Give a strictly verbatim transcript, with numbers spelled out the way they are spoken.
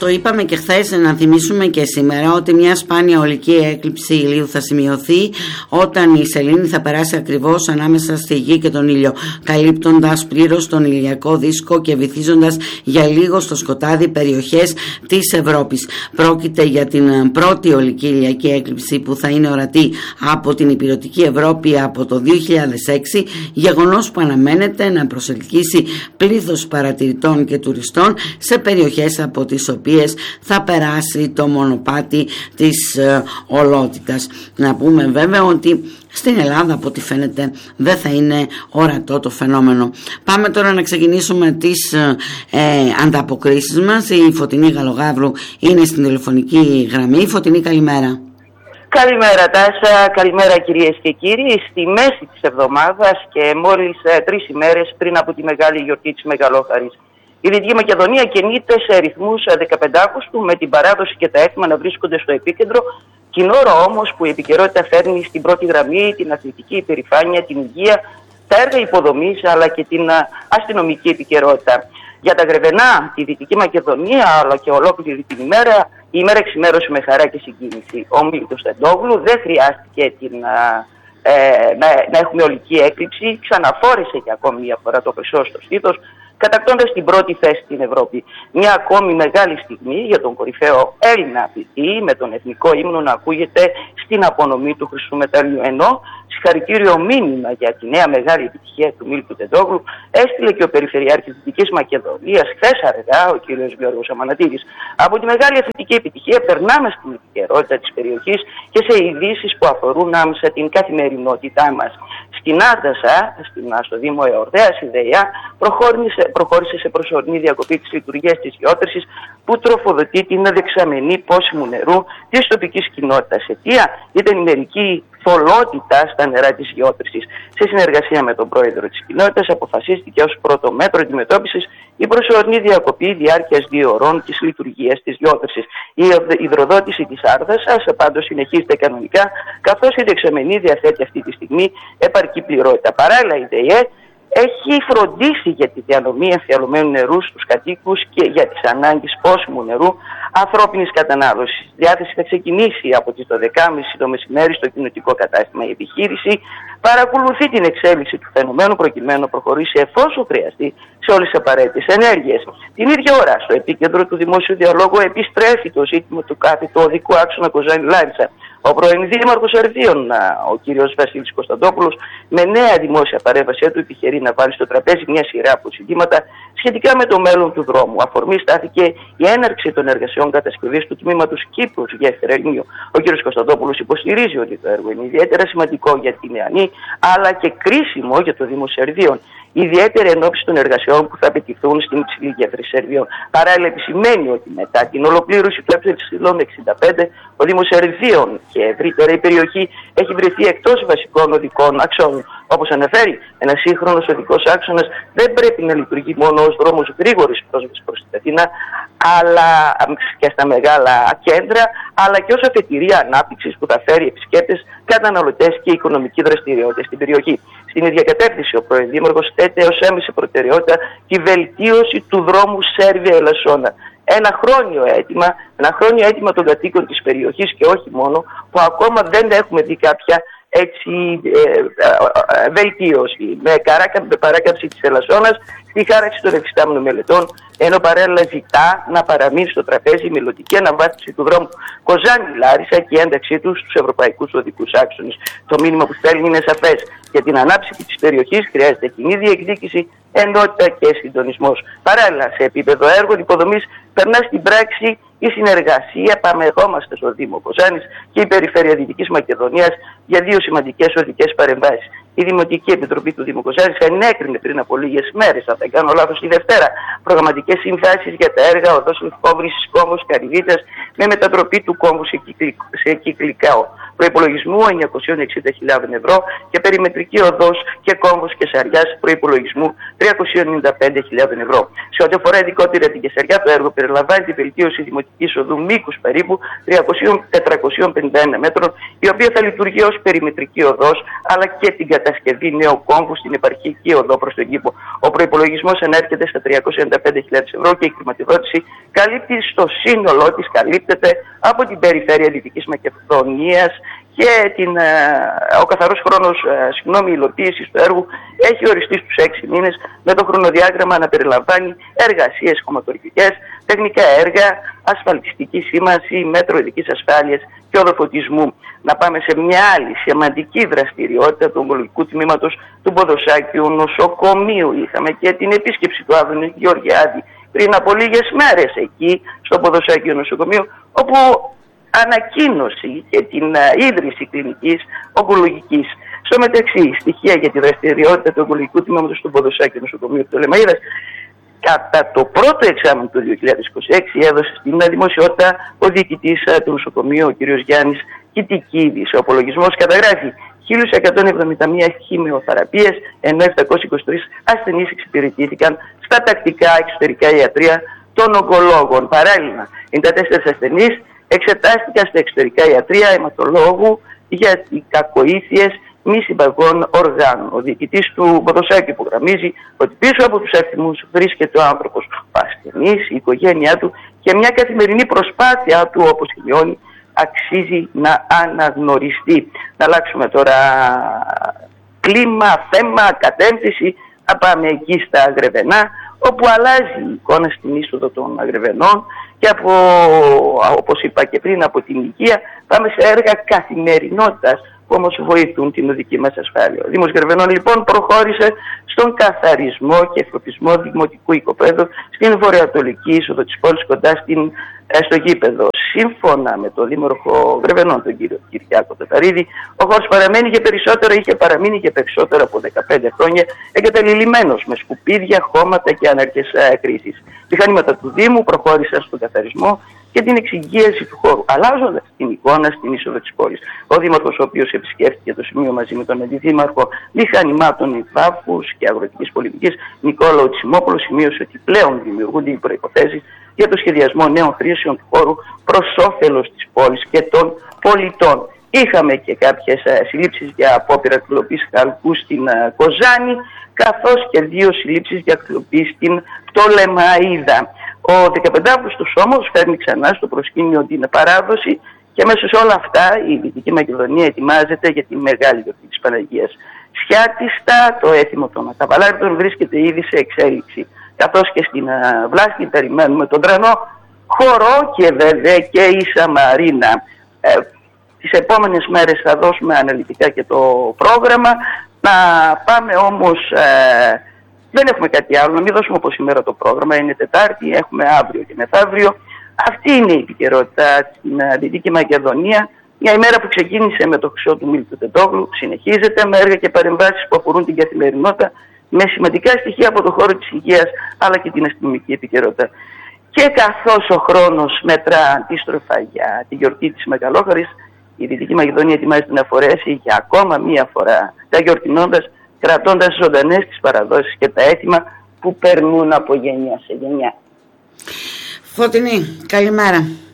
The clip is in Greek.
Το είπαμε και χθες, να θυμίσουμε και σήμερα ότι μια σπάνια ολική έκλειψη ηλίου θα σημειωθεί όταν η σελήνη θα περάσει ακριβώς ανάμεσα στη γη και τον ήλιο, καλύπτοντας πλήρως τον ηλιακό δίσκο και βυθίζοντας για λίγο στο σκοτάδι περιοχές της Ευρώπης. Πρόκειται για την πρώτη ολική ηλιακή έκλειψη που θα είναι ορατή από την ηπειρωτική Ευρώπη από το δύο χιλιάδες έξι, γεγονός που αναμένεται να προσελκύσει πλήθος παρατηρητών και τουριστών σε περιοχές από τις οποίες θα περάσει το μονοπάτι της ε, ολότητας. Να πούμε βέβαια ότι στην Ελλάδα, από ό,τι φαίνεται, δεν θα είναι ορατό το φαινόμενο. Πάμε τώρα να ξεκινήσουμε τις ε, ανταποκρίσεις μας. Η Φωτεινή Γαλογαύρου είναι στην τηλεφωνική γραμμή. Φωτεινή, καλημέρα. Καλημέρα Τάσα, καλημέρα κυρίες και κύριοι. Στη μέση της εβδομάδας και μόλις ε, τρεις ημέρες πριν από τη μεγάλη γιορτή της Μεγαλόχαρης, η Δυτική Μακεδονία κινείται σε ρυθμούς δεκαπέντε Αυγούστου, με την παράδοση και τα έθιμα να βρίσκονται στο επίκεντρο, την ώρα όμως που η επικαιρότητα φέρνει στην πρώτη γραμμή την αθλητική υπερηφάνεια, την υγεία, τα έργα υποδομής αλλά και την αστυνομική επικαιρότητα. Για τα Γρεβενά, τη Δυτική Μακεδονία αλλά και ολόκληρη την ημέρα, η ημέρα εξημέρωσε με χαρά και συγκίνηση. Ο Μίλτος Κωνσταντόγλου δεν χρειάστηκε την, ε, να, να έχουμε ολική έκλειψη, ξαναφόρησε για ακόμη μια φορά το χρυσό στο στήθος, κατακτώντας την πρώτη θέση στην Ευρώπη. Μια ακόμη μεγάλη στιγμή για τον κορυφαίο Έλληνα αθλητή, με τον εθνικό ύμνο να ακούγεται στην απονομή του χρυσού μεταλλιού. Ενώ συγχαρητήριο μήνυμα για τη νέα μεγάλη επιτυχία του Μίλτου Τεντόγλου έστειλε και ο Περιφερειάρχης Δυτικής Μακεδονίας χθες αργά, ο κ. Γιώργος Αμανατίδης. Από τη μεγάλη αθλητική επιτυχία περνάμε στην επικαιρότητα της περιοχής και σε ειδήσεις που αφορούν άμεσα την καθημερινότητά μας. Στην Άντασα, στο Δήμο Εορδέας, η ΔΕΙΑ προχώρησε, προχώρησε σε προσωρινή διακοπή της λειτουργίας της γεώτρησης που τροφοδοτεί την δεξαμενή πόσιμου νερού της τοπικής κοινότητας. Αιτία ήταν η μερική θολότητα στα νερά της γεώτρησης. Σε συνεργασία με τον πρόεδρο της κοινότητας αποφασίστηκε ως πρώτο μέτρο αντιμετώπισης η προσωρινή διακοπή διάρκειας δύο ωρών της λειτουργίας της γεώτρησης. Η υδροδότηση της Άρδασας πάντως συνεχίζεται κανονικά, καθώς η δεξαμενή διαθέτει αυτή τη στιγμή επαρκή πληρότητα. Παράλληλα, η ΔΕΙΕ έχει φροντίσει για τη διανομή εμφιαλωμένου νερού στους κατοίκους και για τις ανάγκες πόσιμου νερού ανθρώπινης κατανάλωσης. Η διάθεση θα ξεκινήσει από τις δώδεκα και τριάντα το μεσημέρι στο κοινοτικό κατάστημα. Η επιχείρηση παρακολουθεί την εξέλιξη του φαινομένου προκειμένου να προχωρήσει εφόσον χρειαστεί σε όλες τις απαραίτητες ενέργειες. Την ίδια ώρα, στο επίκεντρο του δημόσιου διαλόγου επιστρέφει το ζήτημα του κάθετου οδικού άξονα Κοζάνη-Λάρισα. Ο πρώην Δήμαρχος Ερδίων, ο κ. Βασίλης Κωνσταντόπουλος, με νέα δημόσια παρέμβασή του επιχειρεί να βάλει στο τραπέζι μια σειρά από ζητήματα σχετικά με το μέλλον του δρόμου. Αφορμή στάθηκε η έναρξη των εργασιών κατασκευής του τμήματος Κύπρους Γέφυρα Ερνίου. Ο κ. Κωνσταντόπουλος υποστηρίζει ότι το έργο είναι ιδιαίτερα σημαντικό για την Νεανή, αλλά και κρίσιμο για το Δήμο Σερδίων, ιδιαίτερα εν ώψη των εργασιών που θα απαιτηθούν στην υψηλή γέφυρα Σερδίων. Παράλληλα, επισημαίνει ότι μετά την ολοκλήρωση του ε εξήντα πέντε, ο Δήμος Σερδίων και ευρύτερα η περιοχή έχει βρεθεί εκτός βασικών οδικών αξώνων. Όπως αναφέρει, ένας σύγχρονος οδικός άξονας δεν πρέπει να λειτουργεί μόνο ως δρόμος γρήγορης πρόσβασης προς την Αθήνα, αλλά και στα μεγάλα κέντρα, αλλά και ως αφετηρία ανάπτυξης που θα φέρει επισκέπτες, καταναλωτές και οικονομική δραστηριότητα στην περιοχή. Στην ίδια κατεύθυνση, ο πρώην Δήμαρχος θέτει ως έμεση προτεραιότητα τη βελτίωση του δρόμου Σέρβια-Ελασσόνα. Ένα χρόνιο αίτημα, ένα χρόνιο αίτημα των κατοίκων της περιοχής και όχι μόνο, που ακόμα δεν έχουμε δει κάποια έτσι ε, ε, ε, βελτίωση με, καράκα, με παράκαμψη της Ελασσόνας στη χάραξη των εφιστάμενων μελετών, ενώ παράλληλα ζητά να παραμείνει στο τραπέζι η μελλοντική αναβάθμιση του δρόμου Κοζάνη-Λάρισα και η ένταξή του στους ευρωπαϊκούς οδικούς άξονες. Το μήνυμα που στέλνει είναι σαφές. Για την ανάπτυξη της περιοχής χρειάζεται κοινή διεκδίκηση, ενότητα και συντονισμός. Παράλληλα, σε επίπεδο έργων υποδομής περνά στην πράξη η συνεργασία. Πάμε ερχόμαστε στο Δήμο Κοζάνης και η Περιφέρεια Δυτικής Μακεδονίας για δύο σημαντικές οδικές παρεμβάσεις. Η Δημοτική Επιτροπή του Δήμου Κοζάνης ενέκρινε πριν από λίγες μέρες, αν δεν κάνω λάθος, τη Δευτέρα, προγραμματικές συμβάσεις για τα έργα οδός Λευκόβρησης κόμβους Καρυβίτας με μετατροπή του κόμβου σε, κυκλικ... σε κυκλικά προϋπολογισμού εννιακόσιες εξήντα χιλιάδες ευρώ και περιμετρική οδός και κόμβους Κεσαριάς προϋπολογισμού τριακόσιες ενενήντα πέντε χιλιάδες ευρώ. Σε ό,τι αφορά ειδικότερα την Κεσαριά, το έργο περιλαμβάνει την βελτίωση δημοτικής οδού μήκους περίπου τετρακόσιες πενήντα ένα μέτρων, η οποία θα λειτουργεί ως περιμετρική οδός, αλλά και την κατασκευή νέου κόμβου στην επαρχική οδό προς τον κήπο. Ο προϋπολογισμός ανέρχεται στα τριακόσιες ενενήντα πέντε χιλιάδες ευρώ και η χρηματοδότηση καλύπτει στο σύνολό της, καλύπτεται από την περιφέρεια Δυτικής Μακεδονίας και την, ο καθαρός χρόνος συγγνώμη, υλοποίησης του έργου έχει οριστεί στους έξι μήνες, με το χρονοδιάγραμμα να περιλαμβάνει εργασίες χωματουργικές, τεχνικά έργα, ασφαλτιστική σήμανση, μέτρο ειδικής ασφάλειας και οδοφωτισμού. Να πάμε σε μια άλλη σημαντική δραστηριότητα του ογκολογικού τμήματος του Ποδοσάκιου νοσοκομείου. Είχαμε και την επίσκεψη του Άδωνη Γεωργιάδη πριν από λίγες μέρες εκεί στο Ποδοσάκιο νοσοκομείο, όπου ανακοίνωση και την uh, ίδρυση κλινικής ογκολογικής. Στο μεταξύ, στοιχεία για τη δραστηριότητα του ογκολογικού τμήματος του Ποδοσάκιου νοσοκομείου του Λεμαΐδας κατά το πρώτο εξάμηνο του δύο χιλιάδες είκοσι έξι έδωσε στην δημοσιότητα ο διοικητής uh, του νοσοκομείου, ο κ. Γιάννης Κιτικίδης. Ο απολογισμός καταγράφει χίλια εκατόν εβδομήντα μία χημειοθεραπείες, ενώ επτακόσιοι είκοσι τρεις ασθενείς εξυπηρετήθηκαν στα τακτικά εξωτερικά ιατρεία των ογκολόγων. Παράλληλα, ενενήντα τέσσερις ασθενείς εξετάστηκαν στα εξωτερικά ιατρεία αιματολόγου για κακοήθειες μη συμπαγών οργάνων. Ο διοικητής του Ποδοσάκιου υπογραμμίζει ότι πίσω από τους αριθμούς βρίσκεται ο άνθρωπος, ο ασθενής, η οικογένειά του και μια καθημερινή προσπάθεια του, όπως σημειώνει, αξίζει να αναγνωριστεί. Να αλλάξουμε τώρα κλίμα, θέμα, κατεύθυνση, να πάμε εκεί στα Αγρεβενά, όπου αλλάζει η εικόνα στην είσοδο των Αγρεβενών και από, όπως είπα και πριν, από την οικία πάμε σε έργα καθημερινότητας που όμως βοηθούν την οδική μας ασφάλεια. Ο Δήμος Γρεβενών λοιπόν προχώρησε στον καθαρισμό και εφοπισμό δημοτικού οικοπαίδου στην βορειοανατολική είσοδο της πόλης κοντά στην, στο γήπεδο. Σύμφωνα με τον Δήμαρχο Γρεβενών, τον κύριο Κυριάκο Τεταρίδη, ο χώρος παραμένει και περισσότερο, είχε παραμείνει και περισσότερο από δεκαπέντε χρόνια εγκαταλειμμένος με σκουπίδια, χώματα και άναρχες κρίσεις. Μηχανήματα του Δήμου προχώρησαν στον καθαρισμό και την εξυγίαση του χώρου, αλλάζοντας την εικόνα στην είσοδο της πόλης. Ο Δήμαρχος, ο οποίος επισκέφθηκε το σημείο μαζί με τον Αντιδήμαρχο Μηχανημάτων Υδάφους και Αγροτικής Πολιτικής, Νικόλαο Τσιμόπουλο, σημείωσε ότι πλέον δημιουργούνται οι προϋποθέσεις για το σχεδιασμό νέων χρήσεων του χώρου προς όφελος της πόλης και των πολιτών. Είχαμε και κάποιες uh, συλλήψεις για απόπειρα κλοπής χαλκού στην uh, Κοζάνη, καθώς και δύο συλλήψεις για κλοπή στην Πτολεμαΐδα. Ο δεκαπεντάχρονος όμως φέρνει ξανά στο προσκήνιο την παράδοση και μέσα σε όλα αυτά η Δυτική Μακεδονία ετοιμάζεται για τη μεγάλη γιορτή της Παναγίας Σιάτιστα. Το έθιμο των Καβαλάριτων βρίσκεται ήδη σε εξέλιξη, καθώς και στην uh, Βλάστη περιμένουμε τον Τρανό χορό και βέβαια και η Σαμαρίνα. Ε, τις επόμενες μέρες θα δώσουμε αναλυτικά και το πρόγραμμα. Να πάμε όμως, ε, δεν έχουμε κάτι άλλο, να μην δώσουμε όπως σήμερα το πρόγραμμα, είναι Τετάρτη, έχουμε αύριο και μεθαύριο. Αυτή είναι η επικαιρότητα στην Δυτική Μακεδονία. Μια ημέρα που ξεκίνησε με το χρυσό του Μίλτου Τεντόγλου, συνεχίζεται με έργα και παρεμβάσεις που αφορούν την καθημερινότητα, με σημαντικά στοιχεία από το χώρο της υγείας αλλά και την αστυνομική επικαιρότητα. Και καθώς ο χρόνος μετρά αντίστροφα για τη γιορτή της Μεγαλόχαρης, η Δυτική Μακεδονία ετοιμάζεται να φορέσει για ακόμα μία φορά, τα γιορτινώντας, κρατώντας ζωντανές τις παραδόσεις και τα έθιμα που περνούν από γενιά σε γενιά. Φωτεινή, καλημέρα.